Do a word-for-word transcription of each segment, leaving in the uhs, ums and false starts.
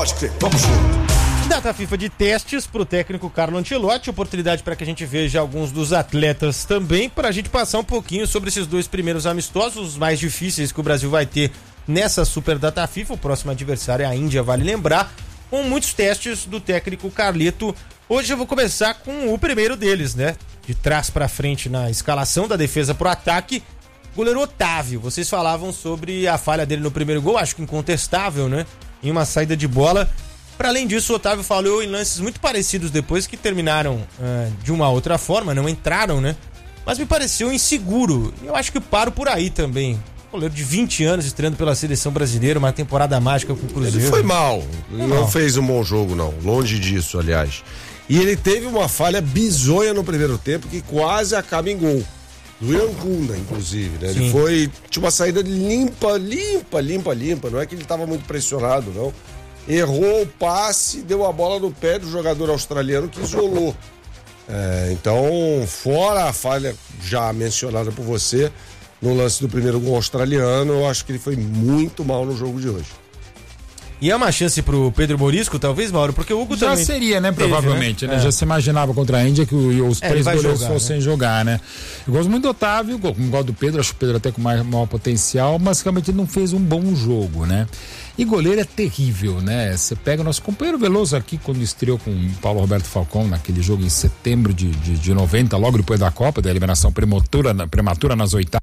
Pode crer, vamos junto. Data FIFA de testes para o técnico Carlo Ancelotti, oportunidade para que a gente veja alguns dos atletas também, para a gente passar um pouquinho sobre esses dois primeiros amistosos, os mais difíceis que o Brasil vai ter nessa Super Data FIFA. O próximo adversário é a Índia, vale lembrar, com muitos testes do técnico Carleto. Hoje eu vou começar com o primeiro deles, né? De trás para frente na escalação da defesa pro ataque, goleiro Otávio. Vocês falavam sobre a falha dele no primeiro gol, acho que incontestável, né? Em uma saída de bola. Para além disso, o Otávio falhou em lances muito parecidos depois, que terminaram uh, de uma outra forma, não entraram, né? Mas me pareceu inseguro. Eu acho que paro por aí também. Goleiro de vinte anos, estreando pela seleção brasileira, uma temporada mágica com o Cruzeiro. Ele foi mal, Foi não mal. fez um bom jogo não, longe disso, aliás. E ele teve uma falha bizonha no primeiro tempo que quase acaba em gol. Do Ian Kunda, inclusive, né? Ele foi, tinha uma saída limpa, limpa, limpa, limpa. Não é que ele estava muito pressionado, não. Errou o passe, deu a bola no pé do jogador australiano que isolou. É, então, fora a falha já mencionada por você, no lance do primeiro gol australiano, eu acho que ele foi muito mal no jogo de hoje. E é uma chance pro Pedro Morisco, talvez, Mauro? Porque o Hugo Já também seria, né? teve, Provavelmente, né? né? É. Já se imaginava contra a Índia que o- os É, três ele vai goleiros jogar, fossem né? jogar, né? Eu gosto muito do Otávio, go- gosto do Pedro, acho o Pedro até com mais, maior potencial, mas realmente ele não fez um bom jogo, né? E goleiro é terrível, né? Você pega o nosso companheiro Veloso aqui, quando estreou com o Paulo Roberto Falcão naquele jogo em setembro de, de, de noventa, logo depois da Copa, da eliminação prematura, na- prematura nas oitavas.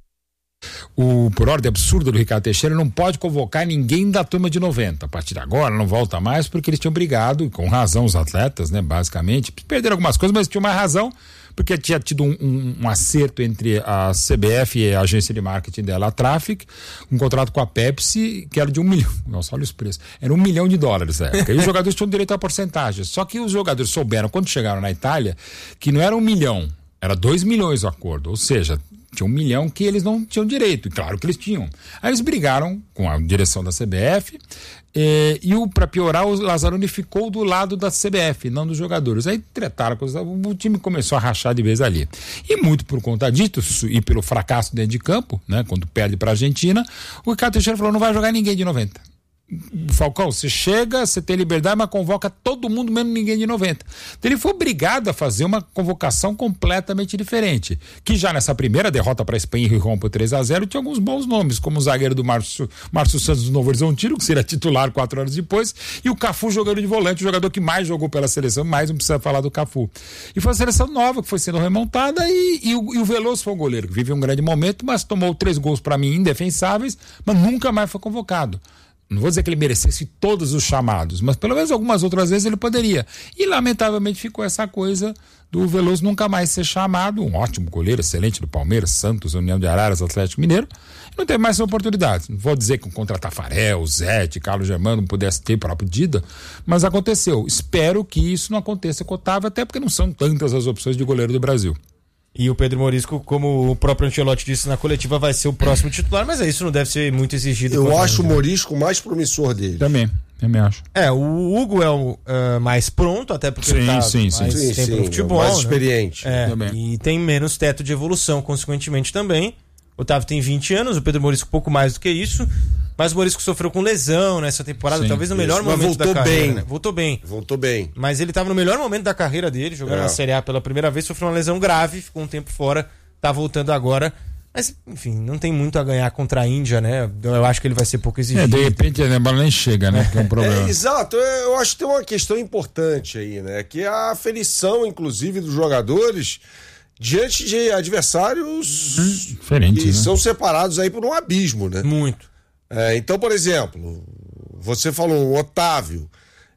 O, por ordem absurda do Ricardo Teixeira, não pode convocar ninguém da turma de noventa. A partir de agora não volta mais, porque eles tinham brigado, com razão os atletas, né, basicamente, perderam algumas coisas, mas tinham mais razão, porque tinha tido um, um, um acerto entre a C B F e a agência de marketing dela, a Traffic, um contrato com a Pepsi, que era de um milhão, nossa, olha os preços, era um milhão de dólares na época, e os jogadores tinham direito à porcentagem, só que os jogadores souberam, quando chegaram na Itália, que não era um milhão, era dois milhões o acordo, ou seja, tinha um milhão que eles não tinham direito, e claro que eles tinham. Aí eles brigaram com a direção da C B F, eh, e o, pra piorar, o Lazzaroni ficou do lado da C B F, não dos jogadores. Aí tretaram, coisa, o time começou a rachar de vez ali. E muito por conta disso, e pelo fracasso dentro de campo, né, quando perde pra Argentina, o Ricardo Teixeira falou, não vai jogar ninguém de noventa. Falcão, você chega, você tem liberdade, mas convoca todo mundo, menos ninguém de noventa. Então ele foi obrigado a fazer uma convocação completamente diferente, que já nessa primeira derrota para a Espanha e Rio por três a zero tinha alguns bons nomes, como o zagueiro do Márcio, Márcio Santos do Novo Horizontino, que seria titular quatro horas depois, e o Cafu jogando de volante, o jogador que mais jogou pela seleção, mais não precisa falar do Cafu. E foi a seleção nova que foi sendo remontada, e, e, o, e o Veloso foi um goleiro que vive um grande momento, mas tomou três gols para mim indefensáveis, mas nunca mais foi convocado. Não vou dizer que ele merecesse todos os chamados, mas pelo menos algumas outras vezes ele poderia. E lamentavelmente ficou essa coisa do Veloso nunca mais ser chamado, um ótimo goleiro, excelente do Palmeiras, Santos, União de Araras, Atlético Mineiro, não teve mais essa oportunidade. Não vou dizer que contra Tafarel, Zete, Carlos Germano não pudesse ter próprio Dida, mas aconteceu. Espero que isso não aconteça com o Otávio, até porque não são tantas as opções de goleiro do Brasil. E o Pedro Morisco, como o próprio Ancelotti disse na coletiva, vai ser o próximo titular, mas é isso, não deve ser muito exigido. Eu contra acho o ele, né? Morisco mais promissor dele. Também, também acho. É, o Hugo é o uh, mais pronto, até porque Sim, ele tá sim, mais sim. tempo Sim, no sim, futebol, mais né? experiente. É, Também. e tem menos teto de evolução, consequentemente também. O Otávio tem vinte anos, o Pedro Morisco pouco mais do que isso, mas o Morisco sofreu com lesão nessa temporada, Sim, talvez no melhor isso, mas momento da voltou carreira. bem. Né? Voltou bem. Voltou bem. Mas ele estava no melhor momento da carreira dele, jogando É. na Série A pela primeira vez, sofreu uma lesão grave, ficou um tempo fora, tá voltando agora. Mas, enfim, não tem muito a ganhar contra a Índia, né? Eu acho que ele vai ser pouco exigido. É, de repente a bola nem chega, né? Que é um problema. É, exato, eu acho que tem uma questão importante aí, né? Que é a aflição, inclusive, dos jogadores diante de adversários Hum, diferente, que né? são separados aí por um abismo, né? Muito. É, então, por exemplo, você falou o Otávio,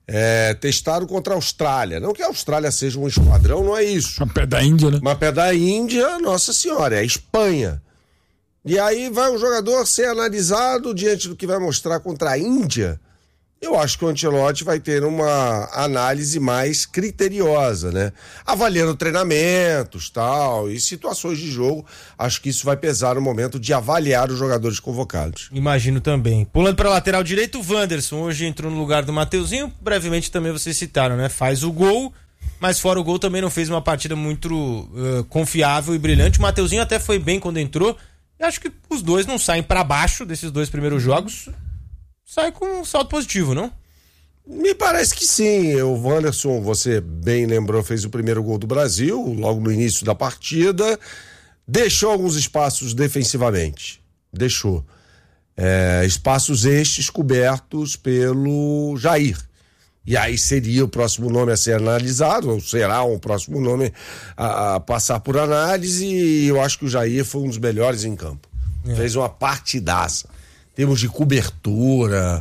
é, testado contra a Austrália. Não que a Austrália seja um esquadrão, não é isso. A pé da Índia, né? Mas pé da Índia, nossa senhora, é a Espanha. E aí vai o jogador ser analisado diante do que vai mostrar contra a Índia. Eu acho que o Ancelotti vai ter uma análise mais criteriosa, né? Avaliando treinamentos, tal, e situações de jogo. Acho que isso vai pesar no momento de avaliar os jogadores convocados. Imagino também. Pulando para lateral direito, o Wanderson hoje entrou no lugar do Mateuzinho. Brevemente também vocês citaram, né? Faz o gol, mas fora o gol também não fez uma partida muito uh, confiável e brilhante. O Mateuzinho até foi bem quando entrou. Eu acho que os dois não saem para baixo desses dois primeiros jogos. Sai com um saldo positivo, não? Me parece que sim. O Wanderson, você bem lembrou, fez o primeiro gol do Brasil, logo no início da partida. Deixou alguns espaços defensivamente. Deixou. É, espaços estes cobertos pelo Jair. E aí seria o próximo nome a ser analisado, ou será um próximo nome a, a passar por análise, e eu acho que o Jair foi um dos melhores em campo. É. Fez uma partidaça. Em termos de cobertura,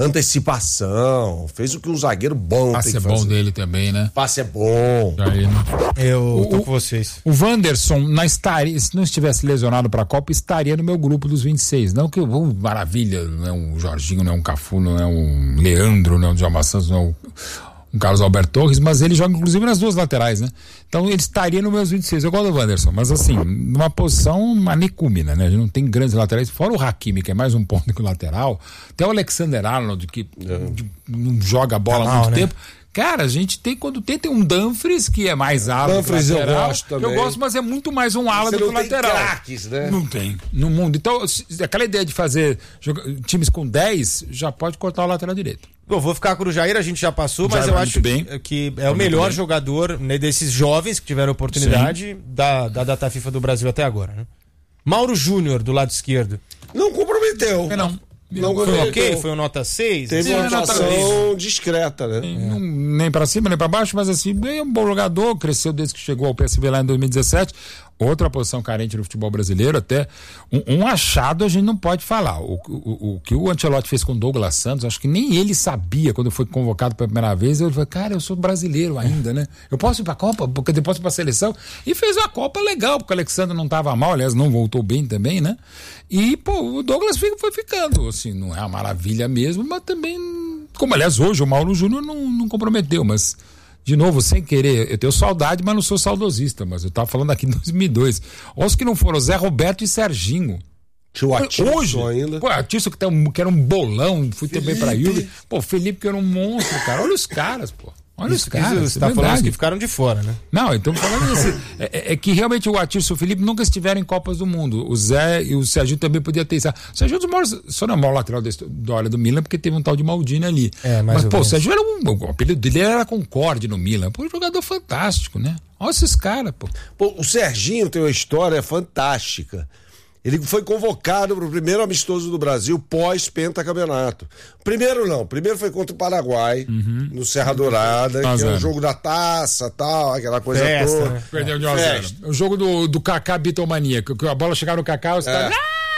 antecipação, fez o que um zagueiro bom Passe tem que é bom fazer. dele também, né? Passe é bom. Jair, né? Eu O- tô o- com vocês. O Wanderson, na estaria, se não estivesse lesionado para a Copa, estaria no meu grupo dos vinte e seis. Não que eu vou, maravilha, não é um Jorginho, não é um Cafu, não é um Leandro, não é um Djalma Santos, não é um, um Carlos Alberto Torres, mas ele joga inclusive nas duas laterais, né? Então ele estaria no meus vinte e seis. Eu gosto do Wanderson, mas assim, numa posição manicúmina, né? A gente não tem grandes laterais, fora o Hakimi, que é mais um ponto que o lateral, até o Alexander Arnold, que de- não joga a bola Tá há mal, muito né? tempo. Cara, a gente tem, quando tem, tem um Dumfries, que é mais alto. Dumfries eu gosto Eu também. gosto, mas é muito mais um ala Você do que não o tem lateral. craques, né? Não tem. No mundo. Então, se- aquela ideia de fazer joga- times com dez, já pode cortar o lateral direito. Eu vou ficar com o Jair, a gente já passou, Jair mas eu vai acho muito bem. que, que é o Vai melhor muito bem. jogador, né, desses jovens que tiveram oportunidade da, da data FIFA do Brasil até agora. Né? Mauro Júnior, do lado esquerdo. Não comprometeu. É, não. Não Foi comprometeu. ok? Foi um nota seis? Teve Sim, uma é nota atuação discreta, né? Não- nem pra cima, nem pra baixo, mas assim, bem um bom jogador, cresceu desde que chegou ao P S V lá em dois mil e dezessete. Outra posição carente no futebol brasileiro, até um, um achado a gente não pode falar. O, o, o que o Ancelotti fez com o Douglas Santos, acho que nem ele sabia quando foi convocado pela primeira vez. Ele falou, cara, eu sou brasileiro ainda, né? Eu posso ir pra Copa, porque depois ir pra seleção. E fez uma Copa legal, porque o Alexandre não tava mal, aliás, não voltou bem também, né? E, pô, o Douglas foi, foi ficando, assim, não é uma maravilha mesmo, mas também, como aliás hoje o Mauro Júnior não, não comprometeu, mas... De novo, sem querer, eu tenho saudade, mas não sou saudosista, mas eu tava falando aqui em dois mil e dois. Olha os que não foram, Zé Roberto e Serginho. Tinha o Atílio Hoje, ainda. pô, Atílio que, tá um- que era um bolão, fui também pra Juve. Pô, Felipe que era um monstro, cara. Olha os caras, pô. Olha os caras. Você é tá falando verdade. os que ficaram de fora, né? Não, então falando assim, é, é- é que realmente o Atílio e o Felipe nunca estiveram em Copas do Mundo. O Zé e o Serginho também podiam ter isso. O Serginho é um dos maiores, só não é o maior lateral desse- da hora do Milan, porque teve um tal de Maldini ali. É, mais Mas, ou pô, o menos. Serginho era um. O apelido dele era Concorde no Milan. Pô, um jogador fantástico, né? Olha esses caras, pô. Pô, o Serginho tem uma história fantástica. Ele foi convocado para o primeiro amistoso do Brasil pós-pentacampeonato. Primeiro não, primeiro foi contra o Paraguai, no Serra Dourada, um a que é zero. o jogo da taça, tal, aquela coisa Festa, toda. né? Perdeu de um a zero. Festa. O jogo do, do Kaká Bitomania, que que a bola chegava no Kaká, os caras.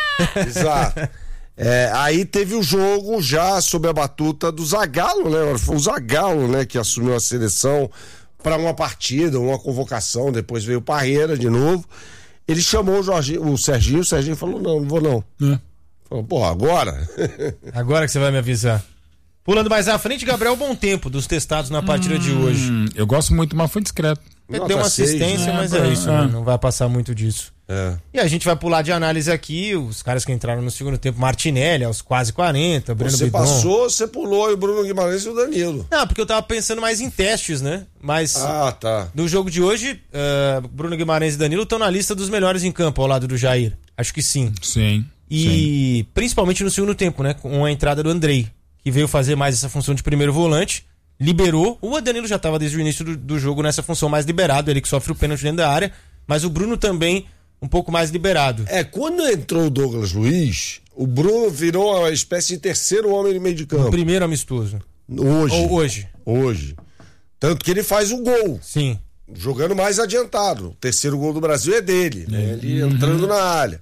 Exato. É, aí teve o jogo já sob a batuta do Zagallo, né? Foi o Zagallo, né, que assumiu a seleção para uma partida, uma convocação, depois veio o Parreira de novo. Ele chamou o, Jorginho, o Serginho, o Serginho falou, não, não vou não. É. Falou, porra, agora? Agora que você vai me avisar. Pulando mais à frente, Gabriel Bom Tempo, dos testados na partida de hoje. Hum, eu gosto muito, mas foi discreto. Ele Nota deu uma seis, assistência, né? mas É, é isso, é. né? Não vai passar muito disso. É. E a gente vai pular de análise aqui, os caras que entraram no segundo tempo, Martinelli, aos quase quarenta, Breno Você Bidon. passou, você pulou e o Bruno Guimarães e o Danilo. Não, porque eu tava pensando mais em testes, né? Mas Ah, tá. no jogo de hoje, eh, Bruno Guimarães e Danilo estão na lista dos melhores em campo, ao lado do Jair. Acho que sim. Sim. E principalmente no segundo tempo, né? Com a entrada do Andrei, que veio fazer mais essa função de primeiro volante, liberou. O Danilo já estava desde o início do, do jogo nessa função mais liberado, ele que sofre o pênalti dentro da área, mas o Bruno também um pouco mais liberado. É, quando entrou o Douglas Luiz, o Bruno virou uma espécie de terceiro homem de meio de O campo. primeiro amistoso. Hoje. Ou hoje. Hoje. Tanto que ele faz o gol, Sim. jogando mais adiantado. O terceiro gol do Brasil é dele, né? Ele entrando na área.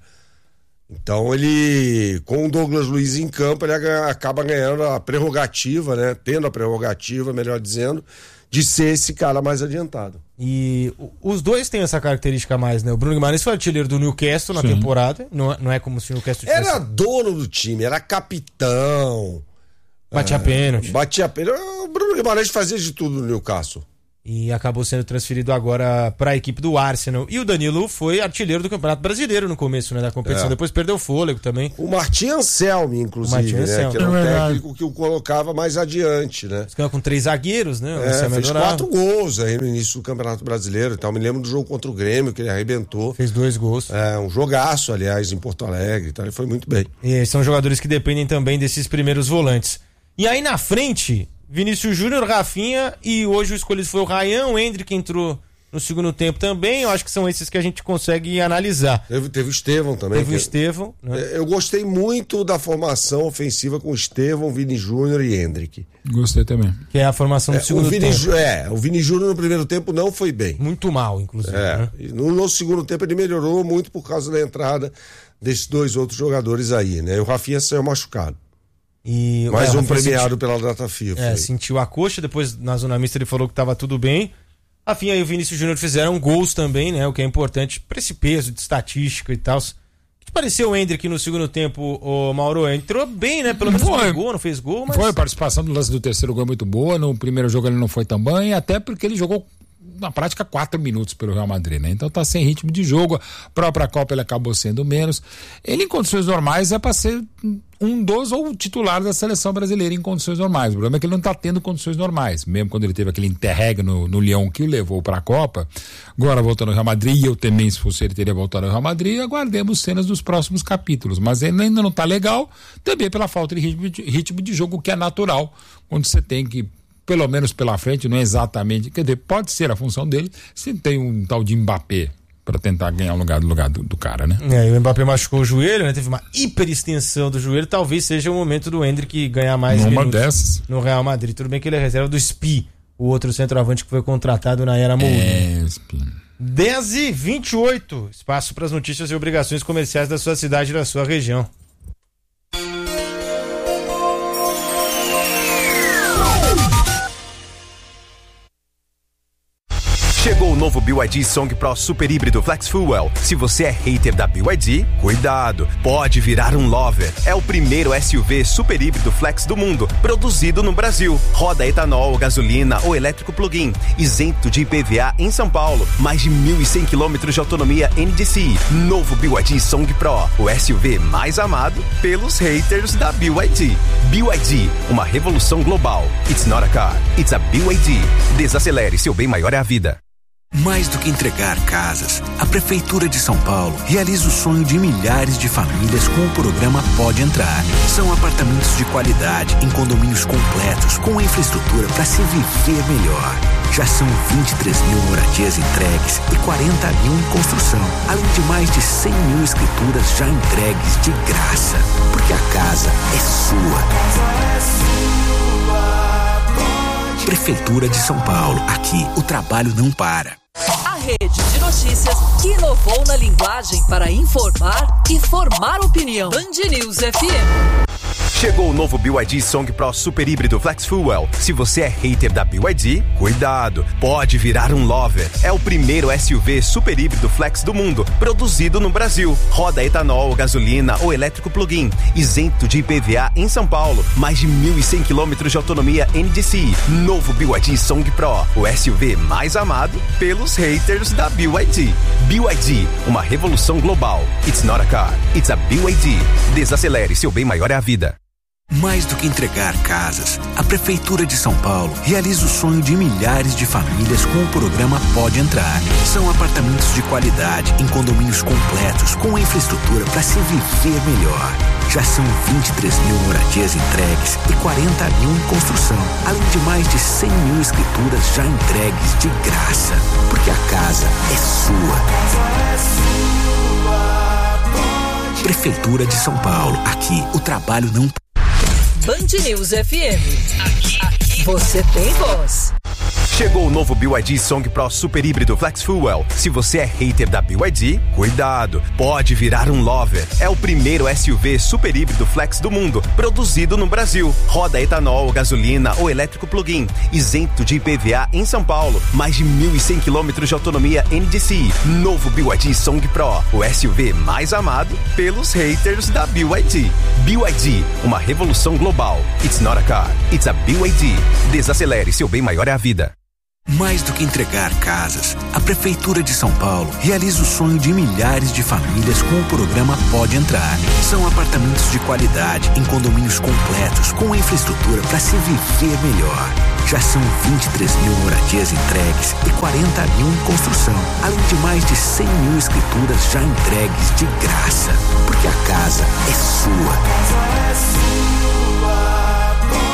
Então ele, com o Douglas Luiz em campo, ele aga- acaba ganhando a prerrogativa, né? Tendo a prerrogativa, melhor dizendo, de ser esse cara mais adiantado. E o- os dois têm essa característica a mais, né? O Bruno Guimarães foi artilheiro do Newcastle na Sim. temporada. Não, é- não é como se o Newcastle tivesse... Era dono do time, era capitão. Batia pênalti. Batia pênalti. O Bruno Guimarães fazia de tudo no Newcastle. E acabou sendo transferido agora para a equipe do Arsenal. E o Danilo foi artilheiro do Campeonato Brasileiro no começo, né, da competição. É. Depois perdeu o fôlego também. O Martim Anselmi, inclusive, Martim né? Anselmi. Que era um É verdade. técnico que o colocava mais adiante, né? Ficava com três zagueiros, né? O É, Luciano fez Adorava. quatro gols aí no início do Campeonato Brasileiro. Então, me lembro do jogo contra o Grêmio, que ele arrebentou. Fez dois gols. É, um jogaço, aliás, em Porto Alegre. Então, ele foi muito bem. E são jogadores que dependem também desses primeiros volantes. E aí na frente, Vinícius Júnior, Rafinha e hoje o escolhido foi o Ryan, o Endrick entrou no segundo tempo também. Eu acho que são esses que a gente consegue analisar. Teve, teve o Estevão também. Teve o Estevão. Né? Eu gostei muito da formação ofensiva com Estevão, Vini Júnior e Endrick. Gostei também. Que é a formação do é, segundo o Vini, tempo. É, o Vini Júnior no primeiro tempo não foi bem. Muito mal, inclusive. É, né? no, no segundo tempo ele melhorou muito por causa da entrada desses dois outros jogadores aí, né? E o Rafinha saiu machucado. E, Mais é, um premiado sentiu, pela data FIFA. É, sentiu a coxa, depois na zona mista ele falou que estava tudo bem. Rafinha e o Vinícius Júnior fizeram gols também, né? O que é importante para esse peso de estatística e tal. O que pareceu o Endrick no segundo tempo, o Mauro? Entrou bem, né? Pelo menos foi, fez gol, não fez gol, mas... Foi, a participação do lance do terceiro gol é muito boa. No primeiro jogo ele não foi tão bem, até porque ele jogou na prática quatro minutos pelo Real Madrid, né? Então tá sem ritmo de jogo. A própria Copa ele acabou sendo menos. Ele em condições normais é para ser um dos ou titular da seleção brasileira em condições normais. O problema é que ele não tá tendo condições normais. Mesmo quando ele teve aquele interregno no, no Lyon que o levou para a Copa, agora voltando ao Real Madrid, eu também, se fosse ele, teria voltado ao Real Madrid. Aguardemos cenas dos próximos capítulos. Mas ele ainda não tá legal, também pela falta de ritmo de, ritmo de jogo, que é natural, quando você tem que, pelo menos pela frente, não é exatamente, quer dizer, pode ser a função dele, se tem um tal de Mbappé para tentar ganhar o lugar do lugar do, do cara, né? É, e o Mbappé machucou o joelho, né? Teve uma hiperextensão do joelho, talvez seja o momento do Endrick ganhar mais Numa dessas. no Real Madrid. Tudo bem que ele é reserva do S P I, o outro centroavante que foi contratado na era Mourinho. É, S P I. dez e vinte e oito, espaço para as notícias e obrigações comerciais da sua cidade e da sua região. Chegou o novo B Y D Song Pro Super Híbrido Flex Fuel. Se você é hater da B Y D, cuidado, pode virar um lover. É o primeiro S U V super híbrido flex do mundo, produzido no Brasil. Roda etanol, gasolina ou elétrico plug-in, isento de I P V A em São Paulo. Mais de mil e cem quilômetros de autonomia N D C I. Novo B Y D Song Pro, o S U V mais amado pelos haters da B Y D. B Y D, uma revolução global. It's not a car, it's a B Y D. Desacelere, seu bem maior é a vida. Mais do que entregar casas, a Prefeitura de São Paulo realiza o sonho de milhares de famílias com o programa Pode Entrar. São apartamentos de qualidade em condomínios completos com infraestrutura para se viver melhor. Já são vinte e três mil moradias entregues e quarenta mil em construção, além de mais de cem mil escrituras já entregues de graça. Porque a casa é sua. Prefeitura de São Paulo. Aqui o trabalho não para. A rede de notícias que inovou na linguagem para informar e formar opinião. Band News F M. Chegou o novo B Y D Song Pro Super Híbrido Flex Fuel. Se você é hater da B Y D, cuidado, pode virar um lover. É o primeiro S U V super híbrido flex do mundo, produzido no Brasil. Roda etanol, gasolina ou elétrico plug-in, isento de I P V A em São Paulo. Mais de mil e cem quilômetros de autonomia N D C I. Novo B Y D Song Pro, o S U V mais amado pelos haters da B Y D. B Y D, uma revolução global. It's not a car, it's a B Y D. Desacelere, seu bem maior é a vida. Mais do que entregar casas, a Prefeitura de São Paulo realiza o sonho de milhares de famílias com o programa Pode Entrar. São apartamentos de qualidade em condomínios completos com infraestrutura para se viver melhor. Já são vinte e três mil moradias entregues e quarenta mil em construção, além de mais de cem mil escrituras já entregues de graça. Porque a casa é sua. Prefeitura de São Paulo. Aqui o trabalho não para. Band News F M. Aqui, aqui você tem voz. Chegou o novo B Y D Song Pro Super Híbrido Flex Fuel. Se você é hater da B Y D, cuidado, pode virar um lover. É o primeiro S U V super híbrido flex do mundo, produzido no Brasil. Roda etanol, gasolina ou elétrico plug-in, isento de I P V A em São Paulo. Mais de mil e cem quilômetros de autonomia N D C I. Novo B Y D Song Pro, o S U V mais amado pelos haters da B Y D. B Y D, uma revolução global. It's not a car, it's a B Y D. Desacelere, seu bem maior é a vida. Mais do que entregar casas, a Prefeitura de São Paulo realiza o sonho de milhares de famílias com o programa Pode Entrar. São apartamentos de qualidade em condomínios completos com infraestrutura para se viver melhor. Já são vinte e três mil moradias entregues e quarenta mil em construção, além de mais de cem mil escrituras já entregues de graça. Porque a casa é sua.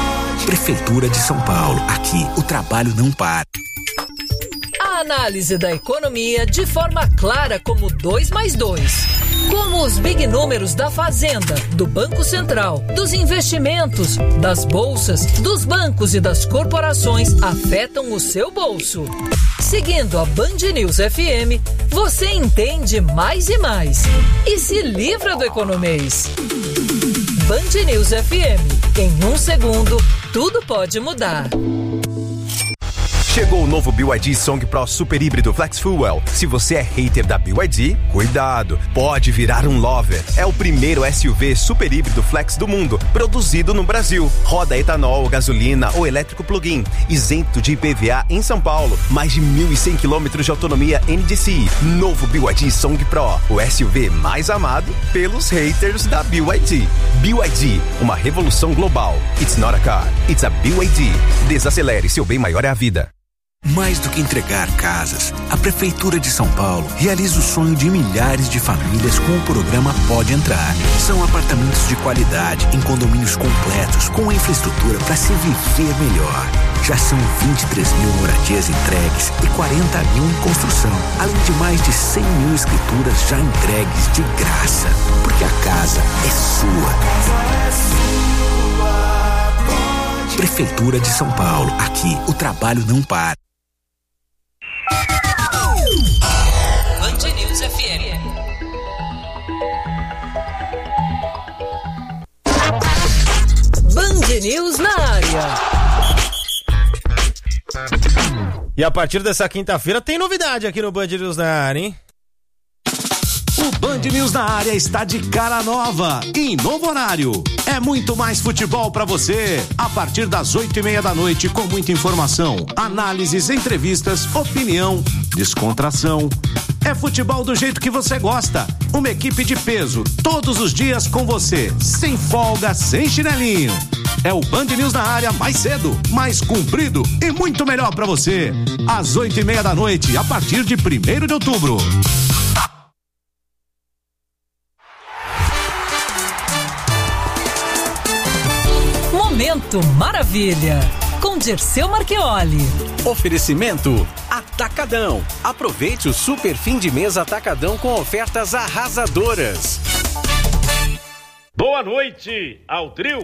Prefeitura de São Paulo. Aqui, o trabalho não para. A análise da economia de forma clara como dois mais dois. Como os big números da Fazenda, do Banco Central, dos investimentos, das bolsas, dos bancos e das corporações afetam o seu bolso. Seguindo a Band News F M, você entende mais e mais e se livra do economês. Band News F M. Em um segundo, tudo pode mudar. Chegou o novo B Y D Song Pro Super Híbrido Flex Fuel. Se você é hater da B Y D, cuidado, pode virar um lover. É o primeiro S U V super híbrido flex do mundo, produzido no Brasil. Roda etanol, gasolina ou elétrico plug-in, isento de I P V A em São Paulo. Mais de mil e cem quilômetros de autonomia N D C I. Novo B Y D Song Pro, o S U V mais amado pelos haters da B Y D. B Y D, uma revolução global. It's not a car, it's a B Y D. Desacelere, seu bem maior é a vida. Mais do que entregar casas, a Prefeitura de São Paulo realiza o sonho de milhares de famílias com o programa Pode Entrar. São apartamentos de qualidade em condomínios completos com infraestrutura para se viver melhor. Já são vinte e três mil moradias entregues e quarenta mil em construção, além de mais de cem mil escrituras já entregues de graça. Porque a casa é sua. Prefeitura de São Paulo. Aqui, o trabalho não para. Band News F M. Band News na área. E a partir dessa quinta-feira tem novidade aqui no Band News na área, hein? O Band News na área está de cara nova e em novo horário. É muito mais futebol pra você. A partir das oito e meia da noite, com muita informação, análises, entrevistas, opinião, descontração. É futebol do jeito que você gosta. Uma equipe de peso, todos os dias com você, sem folga, sem chinelinho. É o Band News na área mais cedo, mais comprido e muito melhor pra você. Às oito e meia da noite, a partir de primeiro de outubro. Momento Maravilha, com Dirceu Marchioli. Oferecimento Atacadão. Aproveite o super fim de mês Atacadão com ofertas arrasadoras. Boa noite ao trio.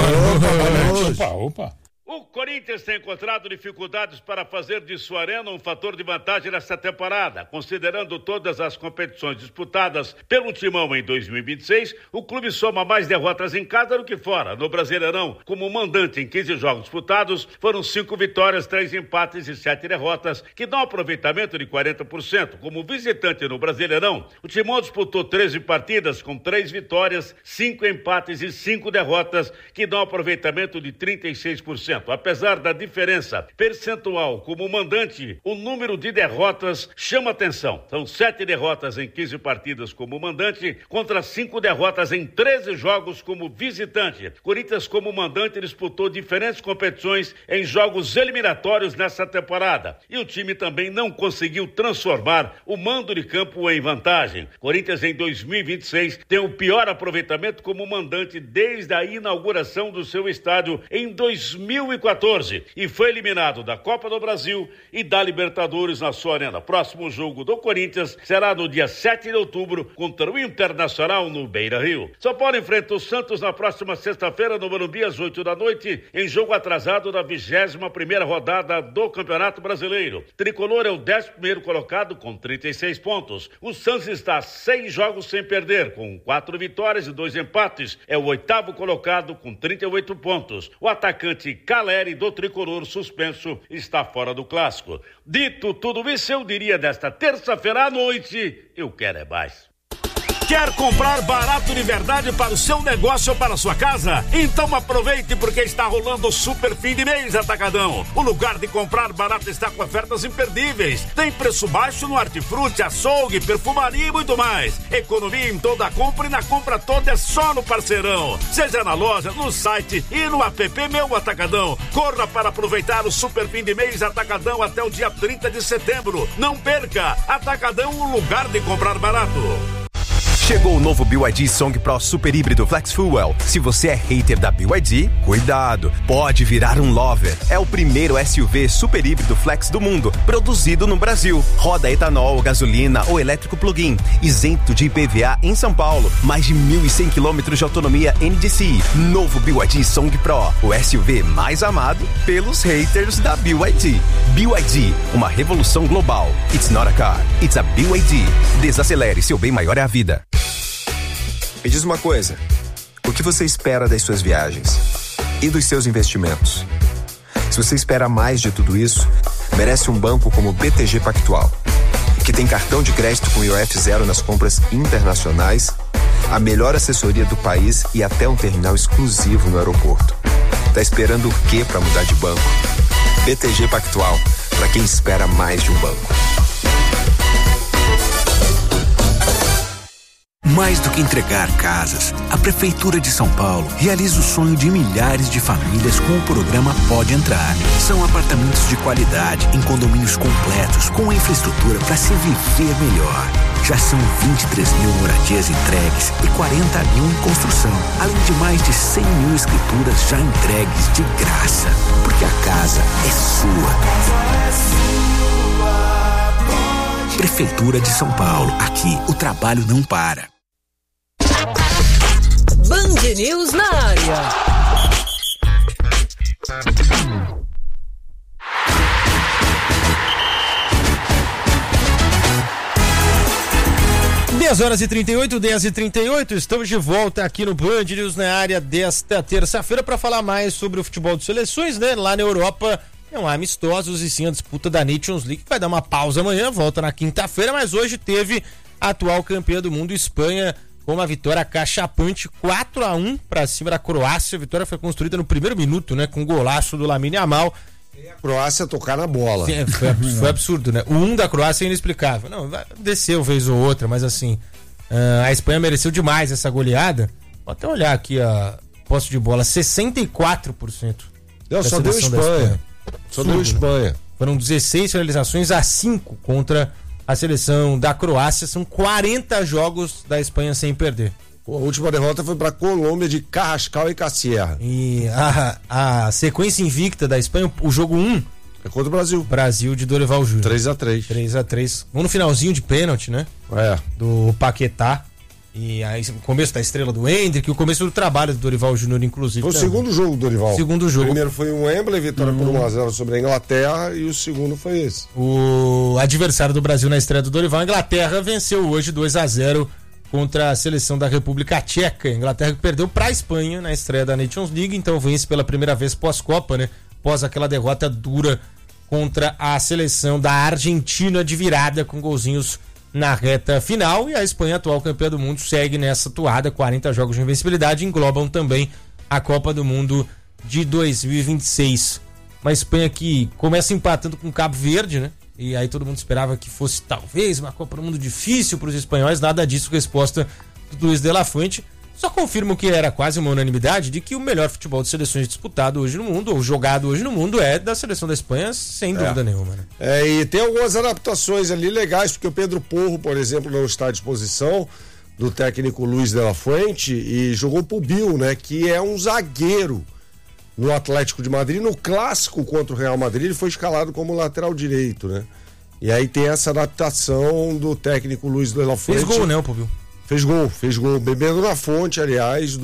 Opa, opa. O Corinthians tem encontrado dificuldades para fazer de sua arena um fator de vantagem nesta temporada. Considerando todas as competições disputadas pelo Timão em dois mil e vinte e seis, o clube soma mais derrotas em casa do que fora. No Brasileirão, como mandante em quinze jogos disputados, foram cinco vitórias, três empates e sete derrotas, que dão um aproveitamento de quarenta por cento. Como visitante no Brasileirão, o Timão disputou treze partidas com três vitórias, cinco empates e cinco derrotas, que dão um aproveitamento de trinta e seis por cento. Apesar da diferença percentual como mandante, o número de derrotas chama atenção. São sete derrotas em quinze partidas como mandante contra cinco derrotas em treze jogos como visitante. Corinthians, como mandante, disputou diferentes competições em jogos eliminatórios nessa temporada. E o time também não conseguiu transformar o mando de campo em vantagem. Corinthians, em dois mil e vinte e seis, tem o pior aproveitamento como mandante desde a inauguração do seu estádio em dois mil e quatorze e foi eliminado da Copa do Brasil e da Libertadores na sua arena. Próximo jogo do Corinthians será no dia sete de outubro contra o Internacional no Beira-Rio. São Paulo enfrenta o Santos na próxima sexta-feira no Morumbi às oito da noite, em jogo atrasado da vigésima primeira rodada do Campeonato Brasileiro. Tricolor é o décimo primeiro colocado com trinta e seis pontos. O Santos está a seis jogos sem perder, com quatro vitórias e dois empates. É o oitavo colocado com trinta e oito pontos. O atacante Caleri do Tricolor, suspenso, está fora do clássico. Dito tudo isso, eu diria desta terça-feira à noite, eu quero é mais. Quer comprar barato de verdade para o seu negócio ou para a sua casa? Então aproveite, porque está rolando o super fim de mês Atacadão. O lugar de comprar barato está com ofertas imperdíveis. Tem preço baixo no hortifruti, açougue, perfumaria e muito mais. Economia em toda a compra, e na compra toda é só no Parceirão. Seja na loja, no site e no app Meu Atacadão. Corra para aproveitar o super fim de mês Atacadão até o dia trinta de setembro. Não perca! Atacadão, o lugar de comprar barato. Chegou o novo B Y D Song Pro Super Híbrido Flex Fuel. Se você é hater da B Y D, cuidado, pode virar um lover. É o primeiro S U V super híbrido flex do mundo, produzido no Brasil. Roda etanol, gasolina ou elétrico plug-in, isento de I P V A em São Paulo. Mais de mil e cem quilômetros de autonomia N D C I. Novo B Y D Song Pro, o S U V mais amado pelos haters da B Y D. B Y D, uma revolução global. It's not a car, it's a B Y D. Desacelere, seu bem maior é a vida. Me diz uma coisa, o que você espera das suas viagens e dos seus investimentos? Se você espera mais de tudo isso, merece um banco como o B T G Pactual, que tem cartão de crédito com I O F zero nas compras internacionais, a melhor assessoria do país e até um terminal exclusivo no aeroporto. Tá esperando o quê para mudar de banco? B T G Pactual, para quem espera mais de um banco. Mais do que entregar casas, a Prefeitura de São Paulo realiza o sonho de milhares de famílias com o programa Pode Entrar. São apartamentos de qualidade em condomínios completos com infraestrutura para se viver melhor. Já são vinte e três mil moradias entregues e quarenta mil em construção, além de mais de cem mil escrituras já entregues de graça. Porque a casa é sua. Prefeitura de São Paulo. Aqui o trabalho não para. Band News na área. dez horas e trinta e oito, dez e trinta e oito, estamos de volta aqui no Band News na área desta terça-feira para falar mais sobre o futebol de seleções, né? Lá na Europa não há amistosos e sim a disputa da Nations League, que vai dar uma pausa amanhã, volta na quinta-feira, mas hoje teve a atual campeã do mundo, Espanha, com uma vitória cachapante, quatro a um para cima da Croácia. A vitória foi construída no primeiro minuto, né? Com o golaço do Lamine Yamal. E a Croácia tocar na bola. Sim, foi, foi absurdo, né? O um da Croácia é inexplicável. Não, desceu vez ou outra, mas assim, uh, a Espanha mereceu demais essa goleada. Vou até olhar aqui a posse de bola, sessenta e quatro por cento. Não, só deu Espanha. Espanha. Só deu Espanha. Né? Foram dezesseis finalizações a cinco contra a seleção da Croácia. São quarenta jogos da Espanha sem perder. A última derrota foi para a Colômbia de Carrascal e Cassierra. E a, a sequência invicta da Espanha, o jogo um é contra o Brasil. Brasil de Dorival Júnior. três a três. três a três. Vamos no finalzinho de pênalti, né? É. Do Paquetá. E aí o começo da estrela do Hendrick, o começo do trabalho do Dorival Júnior, inclusive. Foi o também. segundo jogo do Dorival. Segundo jogo. O primeiro foi um Wembley, vitória hum. por um a zero sobre a Inglaterra, e o segundo foi esse. O adversário do Brasil na estreia do Dorival, a Inglaterra, venceu hoje dois a zero contra a seleção da República Tcheca. A Inglaterra que perdeu para a Espanha na estreia da Nations League, então vence pela primeira vez pós-Copa, né? Após aquela derrota dura contra a seleção da Argentina de virada com golzinhos na reta final. E a Espanha, atual campeã do mundo, segue nessa toada. quarenta jogos de invencibilidade englobam também a Copa do Mundo de dois mil e vinte e seis. Uma Espanha que começa empatando com Cabo Verde, né? E aí todo mundo esperava que fosse talvez uma Copa do Mundo difícil para os espanhóis. Nada disso, resposta do Luiz de la Fuente. Só confirma o que era quase uma unanimidade, de que o melhor futebol de seleções disputado hoje no mundo, ou jogado hoje no mundo, é da seleção da Espanha, sem dúvida é. nenhuma. Né? É, e tem algumas adaptações ali legais, porque o Pedro Porro, por exemplo, não está à disposição do técnico Luiz de la Fuente e jogou pro Bill, né, que é um zagueiro no Atlético de Madrid. No clássico contra o Real Madrid, ele foi escalado como lateral direito, né? E aí tem essa adaptação do técnico Luiz de la Fuente. Fez gol, né, o Bill? Fez gol, fez gol, bebendo na fonte, aliás,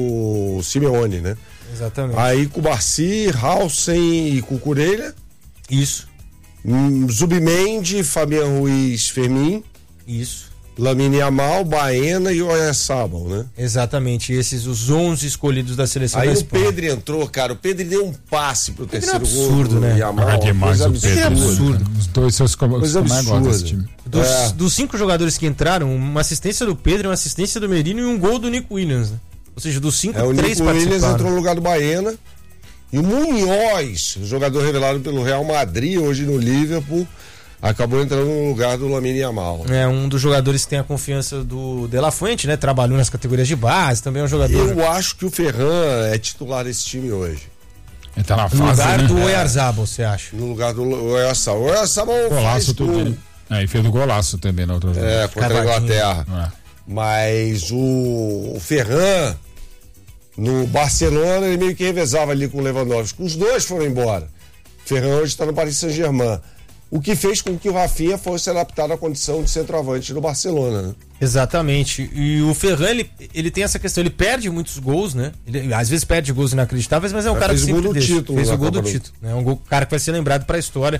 do Simeone, né? Exatamente. Aí com o Barci, Halsen e Cucurella. Isso. Hum, Zubimendi, Fabián Ruiz, Fermin. Isso. Lamine Yamal, Baena e Oyarzabal, né? Exatamente, esses os onze escolhidos da seleção aí da Espanha. Aí o Pedro entrou, cara, o Pedro deu um passe pro terceiro é absurdo, gol né? Yamal, é demais o Pedro. É absurdo. Os dois seus coisa absurda. Desse time. Dos, é. dos cinco jogadores que entraram, uma assistência do Pedro, uma assistência do Merino e um gol do Nico Williams, né? Ou seja, dos cinco, é, três participaram. O Nico Williams entrou no lugar do Baena. E o Munhoz, jogador revelado pelo Real Madrid, hoje no Liverpool, acabou entrando no lugar do Lamine Yamal. É um dos jogadores que tem a confiança do De La Fuente, né? Trabalhou nas categorias de base, também é um jogador. Eu acho que o Ferran é titular desse time hoje. Ele tá na fase, no lugar né? do Oyarzabal, você acha? No lugar do Oyarzabal. O Oyarzabal golaço tudo. É, e fez o golaço também na outra vez. É, contra a Inglaterra. Mas o, o Ferran, no Barcelona, ele meio que revezava ali com o Lewandowski. Os dois foram embora. O Ferran hoje está no Paris Saint-Germain. O que fez com que o Rafinha fosse adaptado à condição de centroavante no Barcelona, né? Exatamente. E o Ferran, ele, ele tem essa questão, ele perde muitos gols, né? Ele, às vezes perde gols inacreditáveis, mas é um mas cara que sempre gol do deixa. título, fez o gol Copa do título. É né? um gol, cara que vai ser lembrado para a história.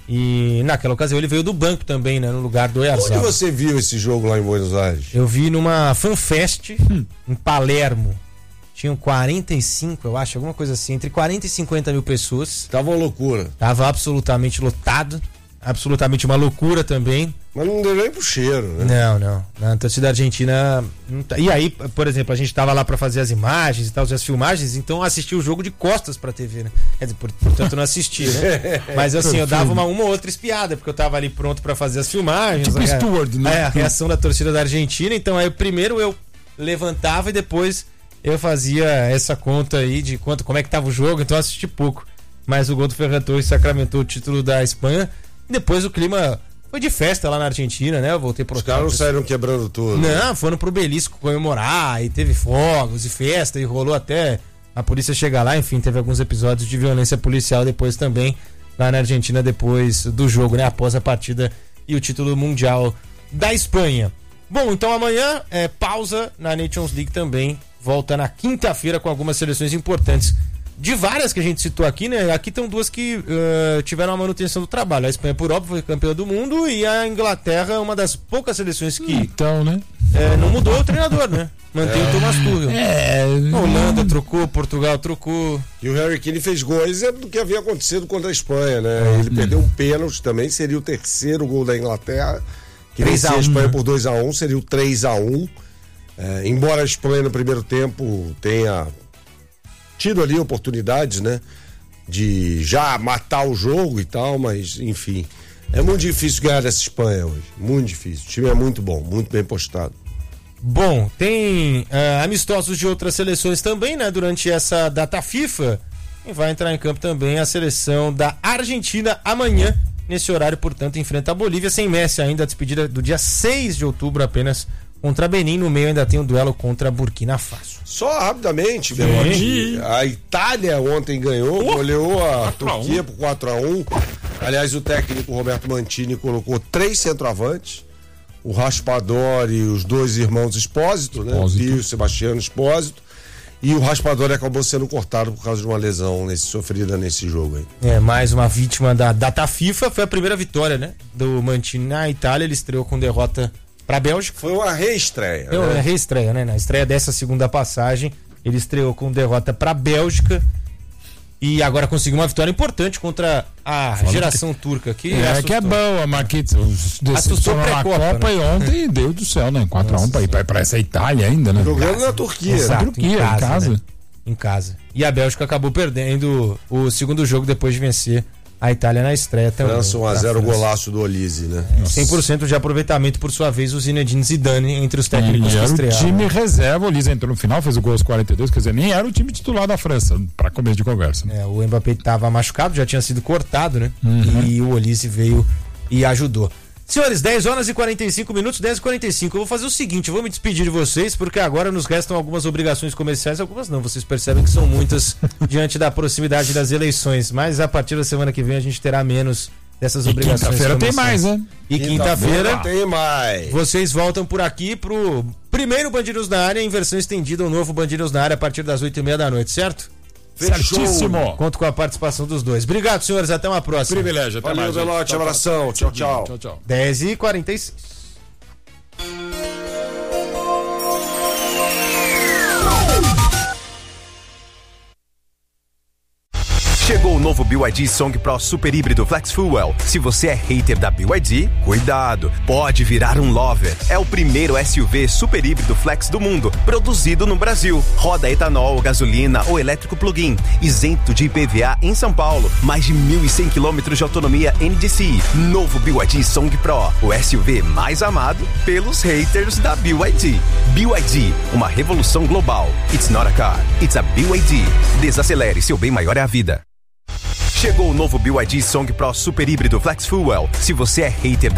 E naquela ocasião ele veio do banco também, né? No lugar do Oyarzabal. Onde você viu esse jogo lá em Buenos Aires? Eu vi numa FanFest hum. em Palermo. Tinham quarenta e cinco, eu acho, alguma coisa assim, entre quarenta e cinquenta mil pessoas. Tava uma loucura. Tava absolutamente lotado. Absolutamente uma loucura também. Mas não deu nem pro cheiro, né? Não, não. Na torcida argentina. Não tá. E aí, por exemplo, a gente tava lá pra fazer as imagens e tal, as filmagens, então assisti o jogo de costas pra T V, né? Quer dizer, portanto não assisti, né? Mas assim, eu dava uma, uma outra espiada, porque eu tava ali pronto pra fazer as filmagens. Tipo a, Steward, né? É, a reação da torcida da Argentina. Então aí primeiro eu levantava e depois eu fazia essa conta aí de quanto, como é que tava o jogo, então eu assisti pouco. Mas o gol do Ferran Torres sacramentou o título da Espanha. Depois o clima foi de festa lá na Argentina, né? Eu voltei pro Os caras não saíram quebrando tudo. Não, foram pro Belisco comemorar e teve fogos e festa e rolou até a polícia chegar lá. Enfim, teve alguns episódios de violência policial depois também lá na Argentina depois do jogo, né? Após a partida e o título mundial da Espanha. Bom, então amanhã é pausa na Nations League também. Volta na quinta-feira com algumas seleções importantes. De várias que a gente citou aqui, né? Aqui estão duas que uh, tiveram a manutenção do trabalho. A Espanha, por óbvio, foi campeã do mundo e a Inglaterra é uma das poucas seleções que... Então, né? É, não mudou o treinador, né? Mantém é. o Thomas Tuchel. É... A Holanda trocou, Portugal trocou. E o Harry Kane fez gols do que havia acontecido contra a Espanha, né? Ele hum. perdeu um pênalti também, seria o terceiro gol da Inglaterra. Que vencia a Espanha por dois a um, seria o três a um. É, embora a Espanha no primeiro tempo tenha... tido ali oportunidades, né, de já matar o jogo e tal, mas enfim, é muito difícil ganhar dessa Espanha hoje, muito difícil, o time é muito bom, muito bem postado. Bom, tem uh, amistosos de outras seleções também, né, durante essa data FIFA, e vai entrar em campo também a seleção da Argentina amanhã, nesse horário, portanto, enfrenta a Bolívia, sem Messi ainda, a despedida do dia seis de outubro apenas, contra Benin. No meio ainda tem um duelo contra Burkina Faso. Só rapidamente, Belotti, a Itália ontem ganhou, oh, goleou a Turquia por quatro a um. Aliás, o técnico Roberto Mantini colocou três centroavantes, o Raspadori e os dois irmãos Espósito, né? O Pio e o Sebastiano Espósito. E o Raspadori acabou sendo cortado por causa de uma lesão nesse, sofrida nesse jogo aí. É, mais uma vítima da data FIFA. Foi a primeira vitória, né, do Mantini na Itália. Ele estreou com derrota para a Bélgica. Foi uma reestreia. É uma né? reestreia, né? Na estreia dessa segunda passagem, ele estreou com derrota para a Bélgica e agora conseguiu uma vitória importante contra a Fala geração que... turca. Que é, assustou. que é boa, Marquinhos. Assustou na Copa, Copa né? E ontem, Deus do céu, né? quatro a um para essa Itália ainda, né? Jogando na Turquia. Exato, Turquia, em casa. Em casa. Né? Em casa. E a Bélgica acabou perdendo o segundo jogo depois de vencer a Itália na estreia também. França um a zero, golaço do Olise, né? É, cem por cento de aproveitamento, por sua vez, o Zinedine Zidane entre os técnicos e que estrearam. O time né? reserva, o Olise entrou no final, fez o gol aos quarenta e dois, quer dizer, nem era o time titular da França, para começo de conversa. É, o Mbappé estava machucado, já tinha sido cortado, né? Uhum. E o Olise veio e ajudou. Senhores, dez horas e quarenta e cinco minutos, dez e quarenta e cinco. Eu vou fazer o seguinte, eu vou me despedir de vocês, porque agora nos restam algumas obrigações comerciais, algumas não, vocês percebem que são muitas diante da proximidade das eleições, mas a partir da semana que vem a gente terá menos dessas e obrigações. Quinta-feira tem mais, né? E quinta-feira tem mais. Vocês voltam por aqui pro primeiro Band News na área, em versão estendida, um novo Band News na área a partir das oito e meia da noite, certo? Certíssimo. Conto com a participação dos dois. Obrigado, senhores. Até uma próxima. Privilégio. Até Valeu, mais. Belote. Abração. Tchau, tchau. Tchau, tchau. dez e quarenta e seis. Chegou o novo B Y D Song Pro Super Híbrido Flex Fuel. Se você é hater da B Y D, cuidado, pode virar um lover. É o primeiro S U V super híbrido flex do mundo, produzido no Brasil. Roda etanol, gasolina ou elétrico plug-in, isento de I P V A em São Paulo. Mais de mil e cem quilômetros de autonomia N D C I. Novo B Y D Song Pro, o S U V mais amado pelos haters da B Y D. B Y D, uma revolução global. It's not a car, it's a B Y D. Desacelere, seu bem maior é a vida. Chegou o novo B Y D Song Pro Super Híbrido Flex Fuel. Se você é hater da